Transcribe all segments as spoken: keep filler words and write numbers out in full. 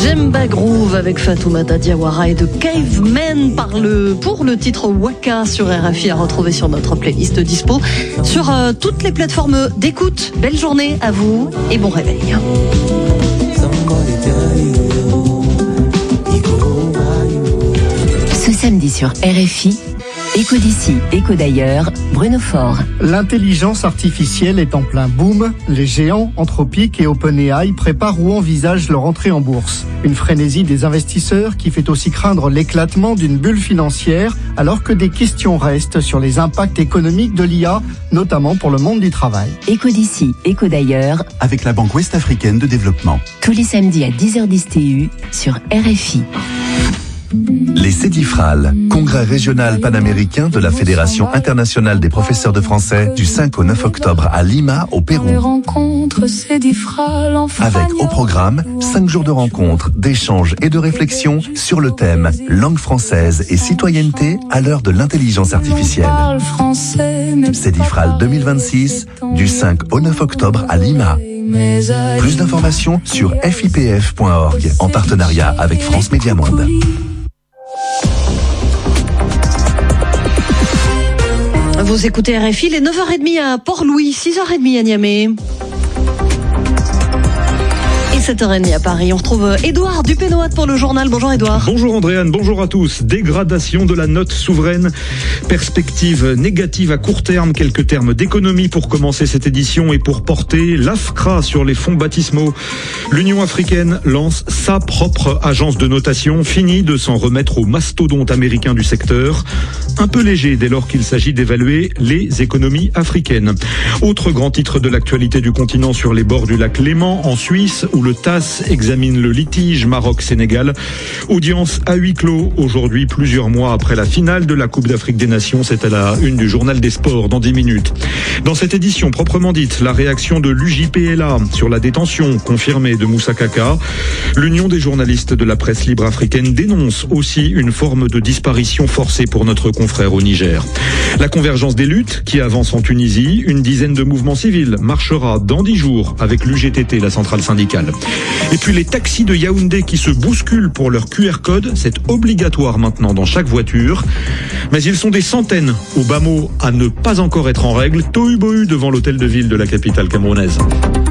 Jemba Groove avec Fatoumata Diawara et de Cavemen par le, pour le titre Waka sur R F I à retrouver sur notre playlist dispo sur euh, toutes les plateformes d'écoute. Belle journée à vous et bon réveil. Ce samedi sur R F I, Écho d'ici, écho d'ailleurs, Bruno Faure. L'intelligence artificielle est en plein boom. Les géants Anthropic et OpenAI préparent ou envisagent leur entrée en bourse. Une frénésie des investisseurs qui fait aussi craindre l'éclatement d'une bulle financière, alors que des questions restent sur les impacts économiques de l'I A, notamment pour le monde du travail. Écho d'ici, écho d'ailleurs, avec la Banque Ouest-Africaine de Développement. Tous les samedis à dix heures dix T U sur R F I. Les Cédifrales, congrès régional panaméricain de la Fédération internationale des professeurs de français du cinq au neuf octobre à Lima, au Pérou. Avec au programme cinq jours de rencontres, d'échanges et de réflexions sur le thème langue française et citoyenneté à l'heure de l'intelligence artificielle. Cédifrales deux mille vingt-six, du cinq au neuf octobre à Lima. Plus d'informations sur f i p f point org en partenariat avec France Média Monde. Vous écoutez R F I, les neuf heures trente à Port-Louis, six heures trente à Niamey. Et sept heures trente à Paris. On retrouve Édouard Dupénoat pour le journal. Bonjour Édouard. Bonjour Andréane, bonjour à tous. Dégradation de la note souveraine, perspective négative à court terme, quelques termes d'économie pour commencer cette édition et pour porter l'A F C R A sur les fonds baptismaux. L'Union africaine lance sa propre agence de notation, fini de s'en remettre aux mastodontes américains du secteur. Un peu léger dès lors qu'il s'agit d'évaluer les économies africaines. Autre grand titre de l'actualité du continent sur les bords du lac Léman, en Suisse, où le T A S S examine le litige Maroc-Sénégal. Audience à huis clos aujourd'hui, plusieurs mois après la finale de la Coupe d'Afrique des Nations. C'est à la une du journal des sports dans dix minutes. Dans cette édition proprement dite, la réaction de l'U J P L A sur la détention confirmée de Moussa Kaka. L'Union des journalistes de la presse libre africaine dénonce aussi une forme de disparition forcée pour notre confrère au Niger. La convergence des luttes qui avance en Tunisie. Une dizaine de mouvements civils marchera dans dix jours avec l'U G T T, la centrale syndicale. Et puis les taxis de Yaoundé qui se bousculent pour leur Q R code, c'est obligatoire maintenant dans chaque voiture. Mais ils sont des centaines au bas mot à ne pas encore être en règle, tohu-bohu devant l'hôtel de ville de la capitale camerounaise.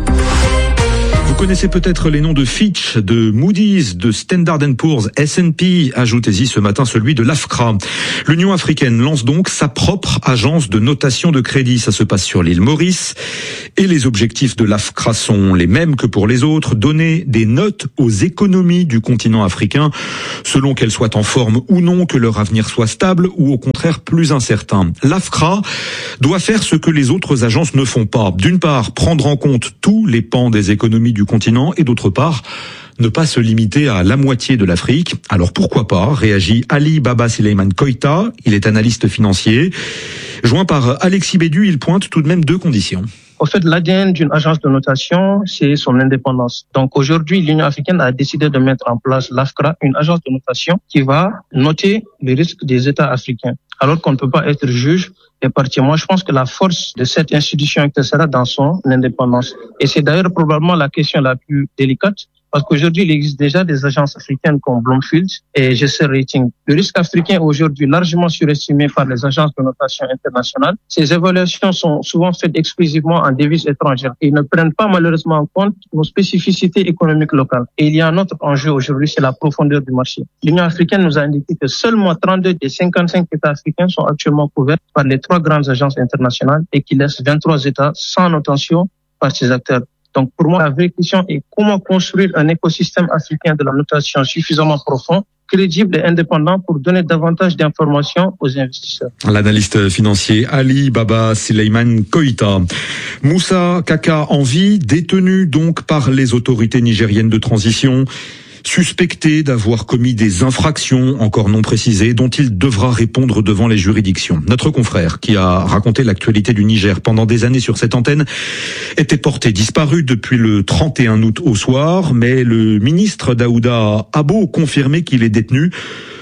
Vous connaissez peut-être les noms de Fitch, de Moody's, de Standard and Poor's, S and P. Ajoutez-y ce matin celui de l'A F C R A. L'Union africaine lance donc sa propre agence de notation de crédit. Ça se passe sur l'île Maurice. Et les objectifs de l'A F C R A sont les mêmes que pour les autres. Donner des notes aux économies du continent africain, selon qu'elles soient en forme ou non, que leur avenir soit stable ou au contraire plus incertain. L'A F C R A doit faire ce que les autres agences ne font pas. D'une part, prendre en compte tous les pans des économies du continent et d'autre part, ne pas se limiter à la moitié de l'Afrique. Alors pourquoi pas, réagit Ali Baba Suleiman Koïta, il est analyste financier. Joint par Alexis Bédu, il pointe tout de même deux conditions. Au fait, l'A D N d'une agence de notation, c'est son indépendance. Donc aujourd'hui, l'Union africaine a décidé de mettre en place l'A F C R A, une agence de notation qui va noter les risques des États africains. Alors qu'on ne peut pas être juge et partie. Moi, je pense que la force de cette institution sera dans son indépendance. Et c'est d'ailleurs probablement la question la plus délicate. Parce qu'aujourd'hui, il existe déjà des agences africaines comme Bloomfield et G C Rating. Le risque africain est aujourd'hui largement surestimé par les agences de notation internationales. Ces évaluations sont souvent faites exclusivement en devises étrangères et ne prennent pas malheureusement en compte nos spécificités économiques locales. Et il y a un autre enjeu aujourd'hui, c'est la profondeur du marché. L'Union africaine nous a indiqué que seulement trente-deux des cinquante-cinq États africains sont actuellement couverts par les trois grandes agences internationales et qui laissent vingt-trois États sans notation par ces acteurs. Donc, pour moi, la vraie question est comment construire un écosystème africain de la notation suffisamment profond, crédible et indépendant pour donner davantage d'informations aux investisseurs. L'analyste financier Ali Baba Suleiman Koïta. Moussa Kaka en vie, détenu donc par les autorités nigériennes de transition, suspecté d'avoir commis des infractions encore non précisées dont il devra répondre devant les juridictions. Notre confrère, qui a raconté l'actualité du Niger pendant des années sur cette antenne, était porté disparu depuis le trente et un août au soir, mais le ministre Daouda Abo confirmait qu'il est détenu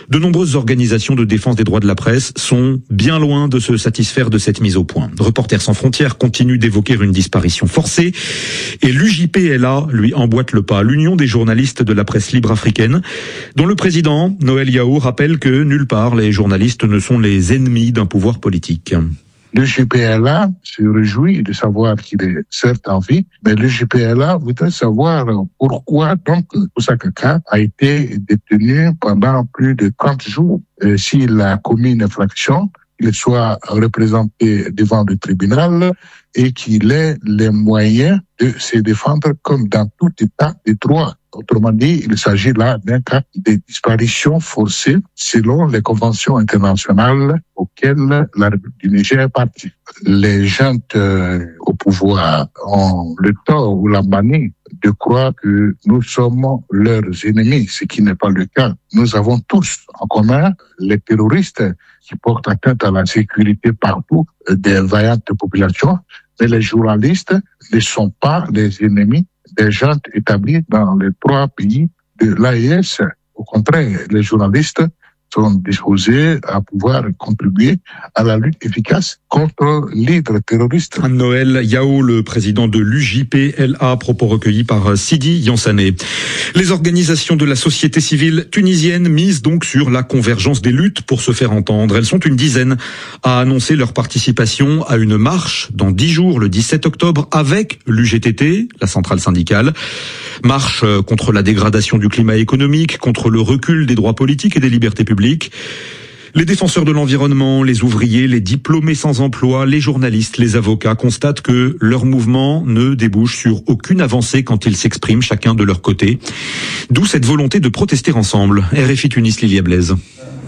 De nombreuses organisations de défense des droits de la presse sont bien loin de se satisfaire de cette mise au point. Reporters sans frontières continue d'évoquer une disparition forcée et l'U J P L A lui emboîte le pas. L'Union des journalistes de la presse libre africaine, dont le président Noël Yao rappelle que nulle part les journalistes ne sont les ennemis d'un pouvoir politique. L'U J P L A se réjouit de savoir qu'il est certes en vie, mais l'U J P L A voudrait savoir pourquoi donc Moussa Kaka a été détenu pendant plus de trente jours. Euh, s'il a commis une infraction, qu'il soit représenté devant le tribunal et qu'il ait les moyens de se défendre comme dans tout état de droit. Autrement dit, il s'agit là d'un cas de disparition forcée selon les conventions internationales auxquelles la République du Niger est partie. Les gens euh, au pouvoir ont le tort ou la manie de croire que nous sommes leurs ennemis, ce qui n'est pas le cas. Nous avons tous en commun les terroristes qui portent atteinte à la sécurité partout des vaillantes populations, mais les journalistes ne sont pas les ennemis des gens établis dans les trois pays de l'A E S. Au contraire, les journalistes sont disposés à pouvoir contribuer à la lutte efficace contre l'hydre terroriste. Noël Yao, le président de l'U J P L A, propos recueillis par Sidi Yansané. Les organisations de la société civile tunisienne misent donc sur la convergence des luttes pour se faire entendre. Elles sont une dizaine à annoncer leur participation à une marche dans dix jours, le dix-sept octobre, avec l'U G T T, la centrale syndicale. Marche contre la dégradation du climat économique, contre le recul des droits politiques et des libertés publiques. Les défenseurs de l'environnement, les ouvriers, les diplômés sans emploi, les journalistes, les avocats constatent que leur mouvement ne débouche sur aucune avancée quand ils s'expriment chacun de leur côté. D'où cette volonté de protester ensemble. R F I Tunis, Lilia Blaise.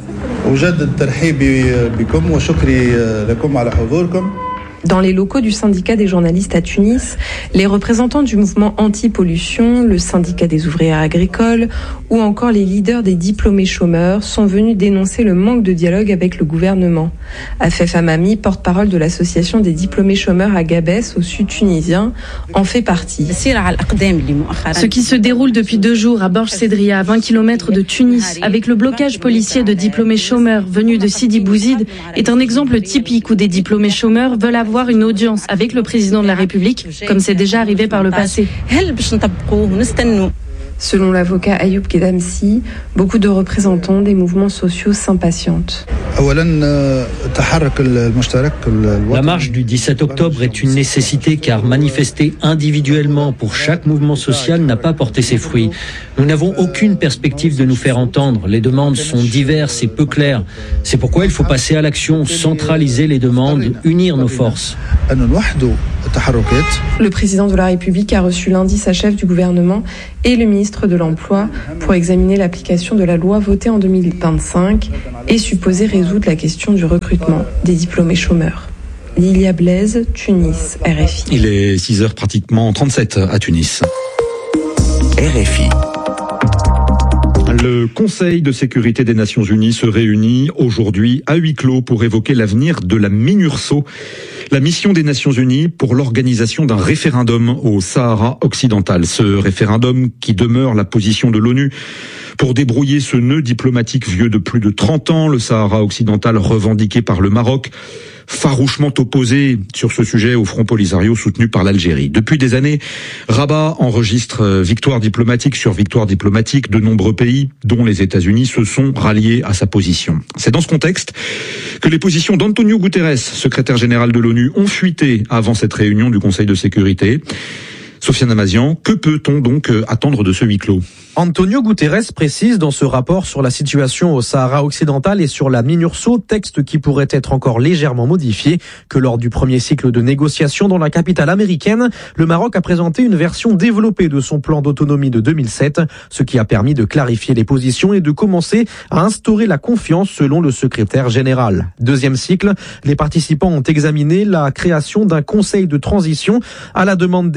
Dans les locaux du syndicat des journalistes à Tunis, les représentants du mouvement anti-pollution, le syndicat des ouvrières agricoles ou encore les leaders des diplômés chômeurs sont venus dénoncer le manque de dialogue avec le gouvernement. Afef Hamami, porte-parole de l'association des diplômés chômeurs à Gabès, au sud tunisien, en fait partie. Ce qui se déroule depuis deux jours à Borj Sedria, à vingt kilomètres de Tunis, avec le blocage policier de diplômés chômeurs venus de Sidi Bouzid, est un exemple typique où des diplômés chômeurs veulent avoir une audience avec le président de la République, comme c'est déjà arrivé par le passé. Selon l'avocat Ayoub Kedamsi, beaucoup de représentants des mouvements sociaux s'impatientent. La marche du dix-sept octobre est une nécessité car manifester individuellement pour chaque mouvement social n'a pas porté ses fruits. Nous n'avons aucune perspective de nous faire entendre. Les demandes sont diverses et peu claires. C'est pourquoi il faut passer à l'action, centraliser les demandes, unir nos forces. Le président de la République a reçu lundi sa chef du gouvernement et le ministre de l'Emploi pour examiner l'application de la loi votée en deux mille vingt-cinq et supposée résoudre la question du recrutement des diplômés chômeurs. Lilia Blaise, Tunis, R F I. Il est six heures pratiquement trente-sept à Tunis. R F I. Le Conseil de sécurité des Nations Unies se réunit aujourd'hui à huis clos pour évoquer l'avenir de la MINURSO, la mission des Nations Unies pour l'organisation d'un référendum au Sahara occidental. Ce référendum qui demeure la position de l'ONU pour débrouiller ce nœud diplomatique vieux de plus de trente ans, le Sahara occidental revendiqué par le Maroc, farouchement opposé sur ce sujet au Front Polisario soutenu par l'Algérie. Depuis des années, Rabat enregistre victoire diplomatique sur victoire diplomatique. De nombreux pays, dont les États-Unis, se sont ralliés à sa position. C'est dans ce contexte que les positions d'Antonio Guterres, secrétaire général de l'ONU, ont fuité avant cette réunion du Conseil de sécurité. Sofiane Amazian, que peut-on donc attendre de ce huis clos ? Antonio Guterres précise dans ce rapport sur la situation au Sahara occidental et sur la MINURSO, texte qui pourrait être encore légèrement modifié, que lors du premier cycle de négociations dans la capitale américaine, le Maroc a présenté une version développée de son plan d'autonomie de deux mille sept, ce qui a permis de clarifier les positions et de commencer à instaurer la confiance selon le secrétaire général. Deuxième cycle, les participants ont examiné la création d'un conseil de transition à la demande des participants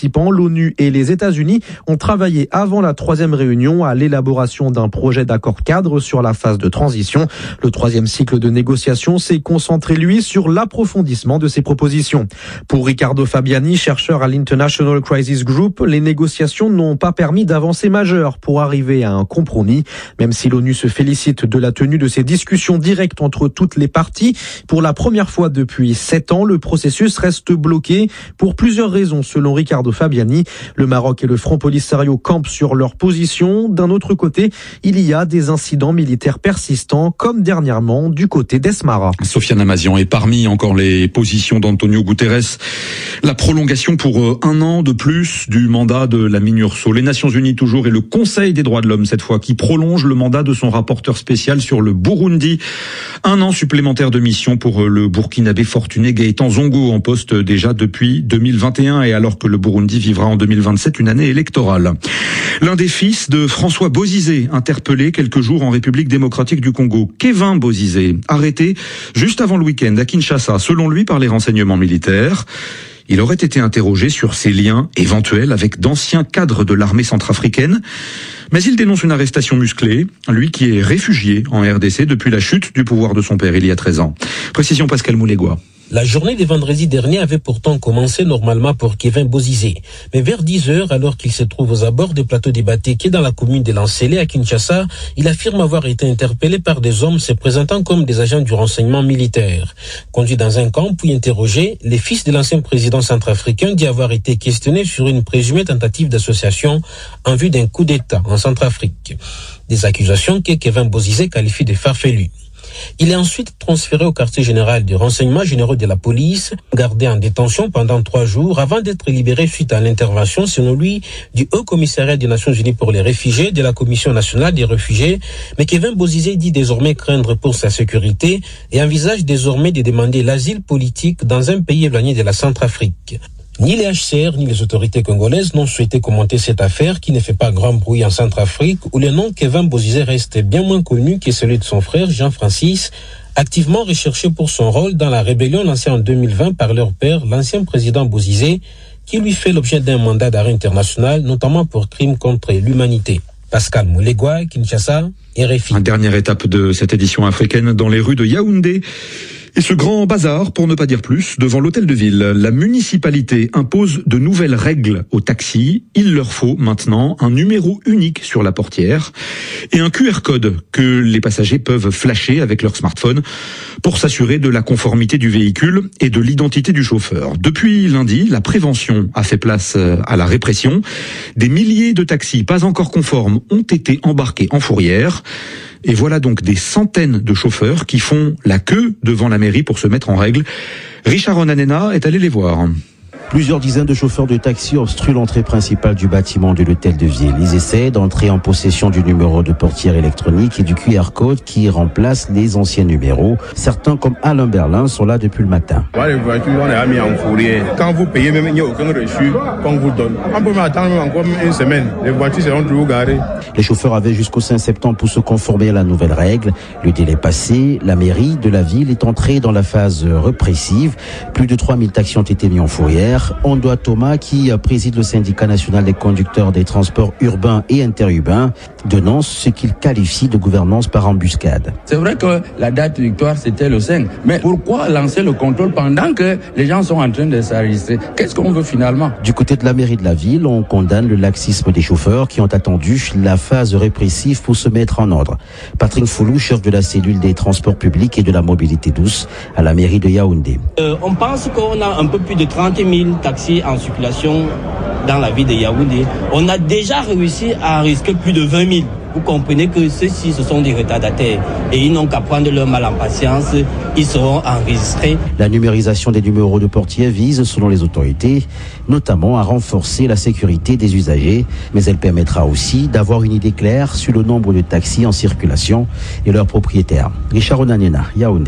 participants, l'ONU et les États-Unis, ont travaillé avant la troisième réunion à l'élaboration d'un projet d'accord cadre sur la phase de transition. Le troisième cycle de négociation s'est concentré, lui, sur l'approfondissement de ces propositions. Pour Riccardo Fabiani, chercheur à l'International Crisis Group, les négociations n'ont pas permis d'avancées majeures pour arriver à un compromis. Même si l'ONU se félicite de la tenue de ces discussions directes entre toutes les parties, pour la première fois depuis sept ans, le processus reste bloqué pour plusieurs raisons, selon Riccardo Fabiani. Le Maroc et le Front Polisario campent sur leur position. D'un autre côté, il y a des incidents militaires persistants, comme dernièrement du côté d'Esmara. Sofiane Amazian, et parmi encore les positions d'Antonio Guterres, la prolongation pour un an de plus du mandat de la MINURSO. Les Nations Unies toujours et le Conseil des droits de l'homme cette fois qui prolonge le mandat de son rapporteur spécial sur le Burundi. Un an supplémentaire de mission pour le Burkinabé fortuné Gaëtan Zongo, en poste déjà depuis deux mille vingt et un, et alors que le Burundi vivra en deux mille vingt-sept une année électorale. L'un des fils de François Bozizé, interpellé quelques jours en République démocratique du Congo. Kevin Bozizé, arrêté juste avant le week-end à Kinshasa, selon lui par les renseignements militaires. Il aurait été interrogé sur ses liens éventuels avec d'anciens cadres de l'armée centrafricaine. Mais il dénonce une arrestation musclée, lui qui est réfugié en R D C depuis la chute du pouvoir de son père il y a treize ans. Précision Pascal Moulégois. La journée de vendredi dernier avait pourtant commencé normalement pour Kevin Bozizé. Mais vers dix heures, alors qu'il se trouve aux abords du plateau des Batéké dans la commune de Lancélé à Kinshasa, il affirme avoir été interpellé par des hommes se présentant comme des agents du renseignement militaire. Conduit dans un camp puis interrogé, le fils de l'ancien président centrafricain dit avoir été questionné sur une présumée tentative d'association en vue d'un coup d'État en Centrafrique. Des accusations que Kevin Bozizé qualifie de farfelues. Il est ensuite transféré au quartier général des renseignements généraux de la police, gardé en détention pendant trois jours avant d'être libéré suite à l'intervention, selon lui, du Haut Commissariat des Nations Unies pour les réfugiés, de la Commission nationale des réfugiés. Mais Kevin Bozizé dit désormais craindre pour sa sécurité et envisage désormais de demander l'asile politique dans un pays éloigné de la Centrafrique. Ni les H C R ni les autorités congolaises n'ont souhaité commenter cette affaire qui ne fait pas grand bruit en Centrafrique, où le nom Kevin Bozizé reste bien moins connu que celui de son frère Jean-Francis, activement recherché pour son rôle dans la rébellion lancée en deux mille vingt par leur père, l'ancien président Bozizé, qui lui fait l'objet d'un mandat d'arrêt international, notamment pour crimes contre l'humanité. Pascal Moulégois, Kinshasa, R F I. Une dernière étape de cette édition africaine dans les rues de Yaoundé. Et ce grand bazar, pour ne pas dire plus, devant l'hôtel de ville. La municipalité impose de nouvelles règles aux taxis. Il leur faut maintenant un numéro unique sur la portière et un Q R code que les passagers peuvent flasher avec leur smartphone pour s'assurer de la conformité du véhicule et de l'identité du chauffeur. Depuis lundi, la prévention a fait place à la répression. Des milliers de taxis pas encore conformes ont été embarqués en fourrière. Et voilà donc des centaines de chauffeurs qui font la queue devant la mairie pour se mettre en règle. Richard Onanena est allé les voir. Plusieurs dizaines de chauffeurs de taxi obstruent l'entrée principale du bâtiment de l'hôtel de ville. Ils essaient d'entrer en possession du numéro de portière électronique et du Q R code qui remplace les anciens numéros. Certains, comme Alain Berlin, sont là depuis le matin. Les voitures, on les a mis en fourrière. Quand vous payez, même il n'y a aucun reçu qu'on vous donne. On peut attendre encore une semaine. Les voitures seront toujours garées. Les chauffeurs avaient jusqu'au cinq septembre pour se conformer à la nouvelle règle. Le délai passé, la mairie de la ville est entrée dans la phase répressive. Plus de trois mille taxis ont été mis en fourrière. Ondoa Thomas, qui préside le syndicat national des conducteurs des transports urbains et interurbains, dénonce ce qu'il qualifie de gouvernance par embuscade. C'est vrai que la date de victoire c'était le cinq, mais pourquoi lancer le contrôle pendant que les gens sont en train de s'enregistrer? Qu'est-ce qu'on veut finalement? Du côté de la mairie de la ville, on condamne le laxisme des chauffeurs qui ont attendu la phase répressive pour se mettre en ordre. Patrick Foulou, chef de la cellule des transports publics et de la mobilité douce à la mairie de Yaoundé. Euh, on pense qu'on a un peu plus de trente mille taxis en circulation dans la ville de Yaoundé. On a déjà réussi à risquer plus de vingt mille. Vous comprenez que ceux-ci, ce sont des retardataires et ils n'ont qu'à prendre leur mal en patience, ils seront enregistrés. La numérisation des numéros de portier vise, selon les autorités, notamment à renforcer la sécurité des usagers, mais elle permettra aussi d'avoir une idée claire sur le nombre de taxis en circulation et leurs propriétaires. Richard Onanena, Yaoundé.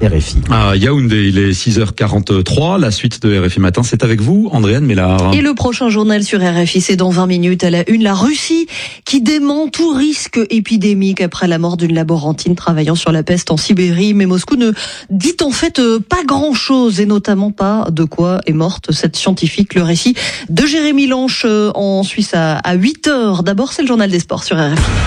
R F I. À Yaoundé, il est six heures quarante-trois. La suite de R F I Matin, c'est avec vous, Andréane Mélard. Et le prochain journal sur R F I, c'est dans vingt minutes. À la une, la Russie qui dément tout risque épidémique après la mort d'une laborantine travaillant sur la peste en Sibérie. Mais Moscou ne dit en fait pas grand-chose, et notamment pas de quoi est morte cette scientifique. Le récit de Jérémy Lanche en Suisse à huit heures. D'abord, c'est le journal des sports sur R F I.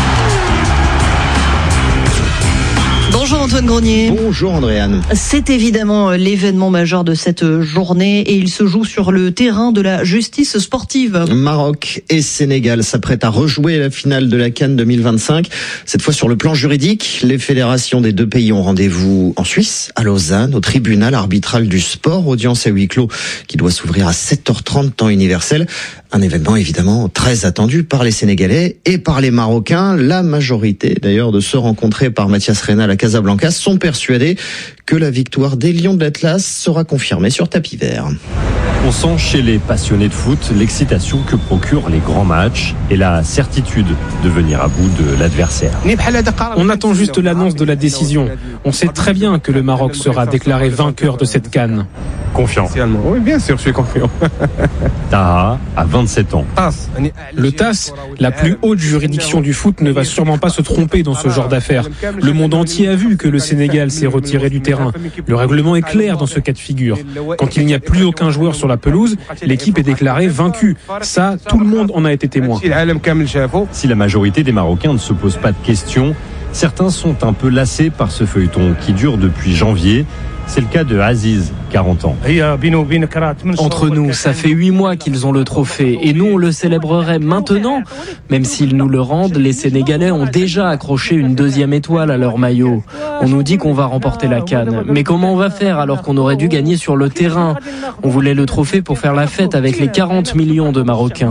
Bonjour Antoine Grenier. Bonjour Andréane. C'est évidemment l'événement majeur de cette journée et il se joue sur le terrain de la justice sportive. Maroc et Sénégal s'apprêtent à rejouer la finale de la CAN deux mille vingt-cinq. Cette fois sur le plan juridique, les fédérations des deux pays ont rendez-vous en Suisse, à Lausanne, au tribunal arbitral du sport, audience à huis clos qui doit s'ouvrir à sept heures trente temps universel. Un événement évidemment très attendu par les Sénégalais et par les Marocains. La majorité d'ailleurs de ceux rencontrés par Mathias Reynal à Casablanca sont persuadés que la victoire des Lions de l'Atlas sera confirmée sur tapis vert. On sent chez les passionnés de foot l'excitation que procurent les grands matchs et la certitude de venir à bout de l'adversaire. On attend juste l'annonce de la décision. On sait très bien que le Maroc sera déclaré vainqueur de cette CAN. Confiant. Oui, bien sûr, je suis confiant. Taha a vingt-sept ans. Le T A S, la plus haute juridiction du foot, ne va sûrement pas se tromper dans ce genre d'affaires. Le monde entier a vu que le Sénégal s'est retiré du terrain. Le règlement est clair dans ce cas de figure. Quand il n'y a plus aucun joueur sur la pelouse, l'équipe est déclarée vaincue. Ça, tout le monde en a été témoin. Si la majorité des Marocains ne se pose pas de questions, certains sont un peu lassés par ce feuilleton qui dure depuis janvier. C'est le cas de Aziz, quarante ans. Entre nous, ça fait huit mois qu'ils ont le trophée et nous on le célébrerait maintenant. Même s'ils nous le rendent, les Sénégalais ont déjà accroché une deuxième étoile à leur maillot. On nous dit qu'on va remporter la CAN. Mais comment on va faire alors qu'on aurait dû gagner sur le terrain? On voulait le trophée pour faire la fête avec les quarante millions de Marocains.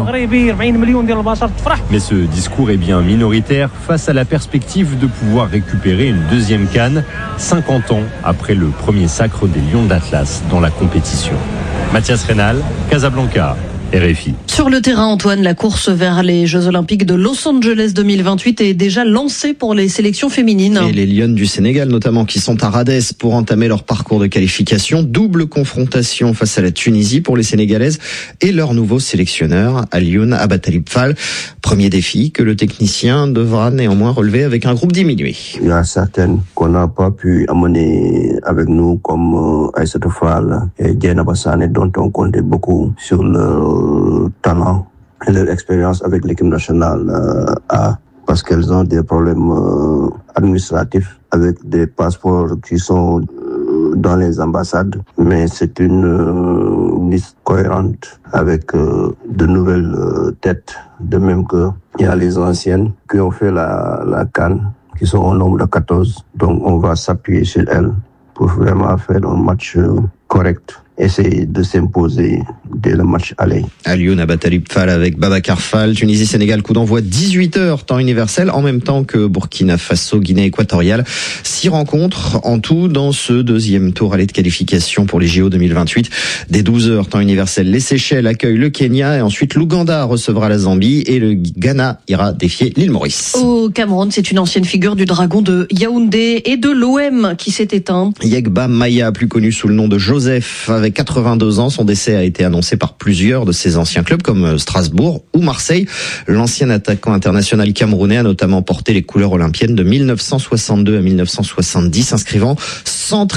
Mais ce discours est bien minoritaire face à la perspective de pouvoir récupérer une deuxième CAN cinquante ans après le premier sacre des Lions d'Atlas dans la compétition. Mathias Reynal, Casablanca, R F I. Sur le terrain, Antoine, la course vers les Jeux Olympiques de Los Angeles deux mille vingt-huit est déjà lancée pour les sélections féminines. Et les Lionnes du Sénégal notamment qui sont à Radès pour entamer leur parcours de qualification. Double confrontation face à la Tunisie pour les Sénégalaises et leur nouveau sélectionneur, Alioune Abatalib Fall. Premier défi que le technicien devra néanmoins relever avec un groupe diminué. Il y a certaines qu'on n'a pas pu amener avec nous comme euh, Aïssatou Fall et Diana Bassane dont on comptait beaucoup sur le talent et leur expérience avec l'équipe nationale euh, A parce qu'elles ont des problèmes euh, administratifs avec des passeports qui sont euh, dans les ambassades, mais c'est une euh, liste cohérente avec euh, de nouvelles euh, têtes, de même que il y a les anciennes qui ont fait la, la CAN, qui sont au nombre de quatorze, donc on va s'appuyer sur elles pour vraiment faire un match euh, correct. Essayer de s'imposer dès le match aller. Alioune Abatalib Fall avec Babacar Fall. Tunisie-Sénégal, coup d'envoi dix-huit heures, temps universel, en même temps que Burkina Faso, Guinée équatoriale. Six rencontres en tout dans ce deuxième tour aller de qualification pour les J O deux mille vingt-huit. Dès douze heures, temps universel, les Seychelles accueillent le Kenya et ensuite l'Ouganda recevra la Zambie et le Ghana ira défier l'île Maurice. Au Cameroun, c'est une ancienne figure du Dragon de Yaoundé et de l'O M qui s'est éteint. Yegba Maya, plus connu sous le nom de Joseph, avec quatre-vingt-deux ans. Son décès a été annoncé par plusieurs de ses anciens clubs comme Strasbourg ou Marseille. L'ancien attaquant international camerounais a notamment porté les couleurs olympiennes de mille neuf cent soixante-deux à mille neuf cent soixante-dix, inscrivant cent